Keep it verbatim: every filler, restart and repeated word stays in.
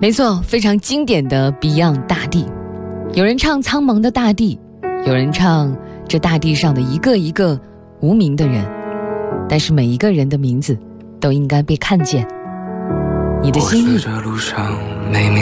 没错，非常经典的 Beyond 大地。有人唱苍茫的大地，有人唱这大地上的一个一个无名的人，但是每一个人的名字都应该被看见。你的心意。 我是这路上每名